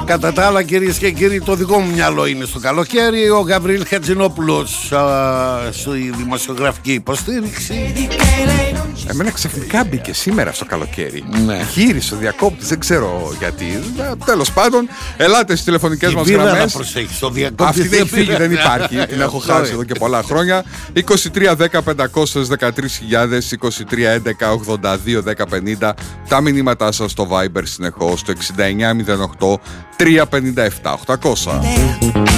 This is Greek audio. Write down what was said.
Κατά τα άλλα, κυρίες και κύριοι, το δικό μου μυαλό είναι στο καλοκαίρι. Ο Γαβρίλ Χατζηνόπουλος στη δημοσιογραφική υποστήριξη. Εμένα ξαφνικά μπήκε σήμερα στο καλοκαίρι. Ναι. Γύρισε ο διακόπτης, δεν ξέρω γιατί. Τέλος πάντων, ελάτε στις τηλεφωνικές μας γραμμές. Αυτή δεν έχει φύγει, δεν υπάρχει. Την έχω χάσει εδώ και πολλά χρόνια. 23 10 513.000, 23 11 82 10 50. Τα μηνύματά σας στο Viber συνεχώς, το 69 08 357 800.